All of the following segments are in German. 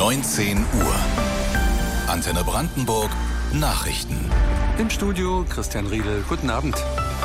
19 Uhr. Antenne Brandenburg Nachrichten. Im Studio Christian Riedel. Guten Abend.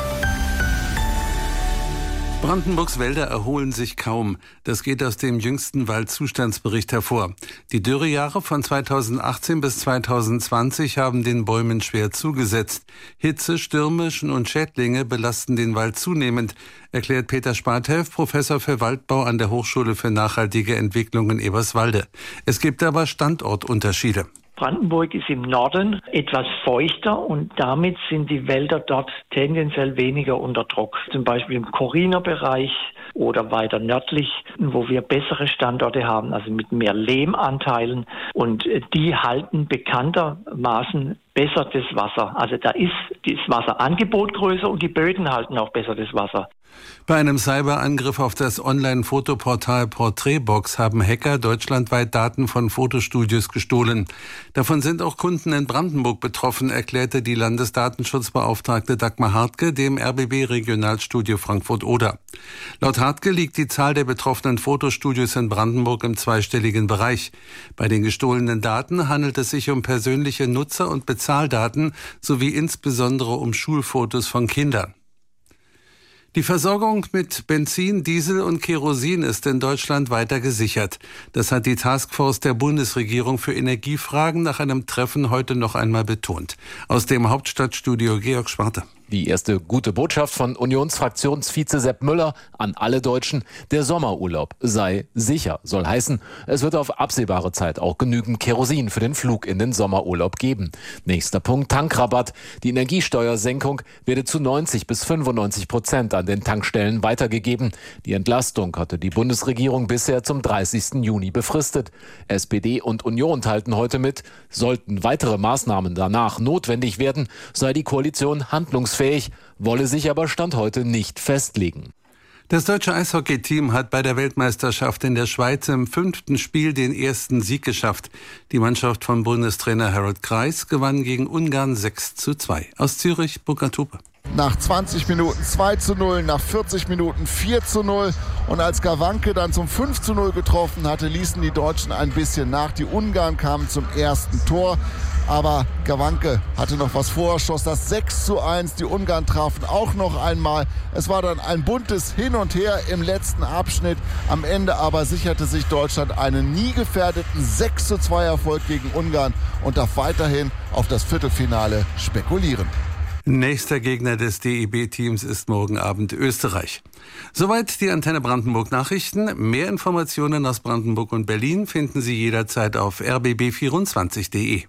Brandenburgs Wälder erholen sich kaum. Das geht aus dem jüngsten Waldzustandsbericht hervor. Die Dürrejahre von 2018 bis 2020 haben den Bäumen schwer zugesetzt. Hitze, Stürme und Schädlinge belasten den Wald zunehmend, erklärt Peter Sparthelf, Professor für Waldbau an der Hochschule für nachhaltige Entwicklung in Eberswalde. Es gibt aber Standortunterschiede. Brandenburg ist im Norden etwas feuchter und damit sind die Wälder dort tendenziell weniger unter Druck. Zum Beispiel im Corriner Bereich oder weiter nördlich, wo wir bessere Standorte haben, also mit mehr Lehmanteilen. Und die halten bekanntermaßen besser das Wasser. Also da ist das Wasserangebot größer und die Böden halten auch besser das Wasser. Bei einem Cyberangriff auf das Online-Fotoportal Porträtbox haben Hacker deutschlandweit Daten von Fotostudios gestohlen. Davon sind auch Kunden in Brandenburg betroffen, erklärte die Landesdatenschutzbeauftragte Dagmar Hartke dem RBB-Regionalstudio Frankfurt-Oder. Laut Hartke liegt die Zahl der betroffenen Fotostudios in Brandenburg im zweistelligen Bereich. Bei den gestohlenen Daten handelt es sich um persönliche Nutzer- und Bezahldaten sowie insbesondere um Schulfotos von Kindern. Die Versorgung mit Benzin, Diesel und Kerosin ist in Deutschland weiter gesichert. Das hat die Taskforce der Bundesregierung für Energiefragen nach einem Treffen heute noch einmal betont. Aus dem Hauptstadtstudio Georg Schwarte. Die erste gute Botschaft von Unionsfraktionsvize Sepp Müller an alle Deutschen: Der Sommerurlaub sei sicher. Soll heißen, es wird auf absehbare Zeit auch genügend Kerosin für den Flug in den Sommerurlaub geben. Nächster Punkt: Tankrabatt. Die Energiesteuersenkung werde zu 90-95% an den Tankstellen weitergegeben. Die Entlastung hatte die Bundesregierung bisher zum 30. Juni befristet. SPD und Union teilten heute mit, sollten weitere Maßnahmen danach notwendig werden, sei die Koalition handlungsfähig, wolle sich aber Stand heute nicht festlegen. Das deutsche Eishockey-Team hat bei der Weltmeisterschaft in der Schweiz im 5. Spiel den ersten Sieg geschafft. Die Mannschaft von Bundestrainer Harold Kreis gewann gegen Ungarn 6:2. Aus Zürich, Burkhard Hupe. Nach 20 Minuten 2:0, nach 40 Minuten 4:0 und als Gawanke dann zum 5:0 getroffen hatte, ließen die Deutschen ein bisschen nach. Die Ungarn kamen zum ersten Tor, aber Gawanke hatte noch was vor, schoss das 6:1. Die Ungarn trafen auch noch einmal. Es war dann ein buntes Hin und Her im letzten Abschnitt. Am Ende aber sicherte sich Deutschland einen nie gefährdeten 6:2 Erfolg gegen Ungarn und darf weiterhin auf das Viertelfinale spekulieren. Nächster Gegner des DEB-Teams ist morgen Abend Österreich. Soweit die Antenne Brandenburg Nachrichten. Mehr Informationen aus Brandenburg und Berlin finden Sie jederzeit auf rbb24.de.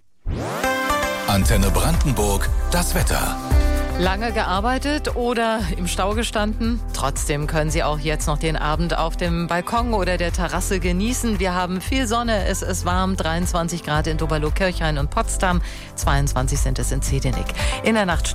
Antenne Brandenburg, das Wetter. Lange gearbeitet oder im Stau gestanden? Trotzdem können Sie auch jetzt noch den Abend auf dem Balkon oder der Terrasse genießen. Wir haben viel Sonne, es ist warm, 23 Grad in Doberlo-Kirchhain und Potsdam, 22 sind es in Zedinik. In der Nacht